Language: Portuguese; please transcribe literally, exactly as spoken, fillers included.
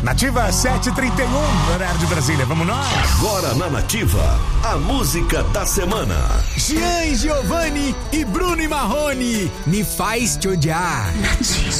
Nativa sete e trinta e um, horário de Brasília. Vamos nós? Agora na Nativa, a música da semana. Gian Giovanni e Bruno e Marrone, Me Faz Te Odiar. Nativa.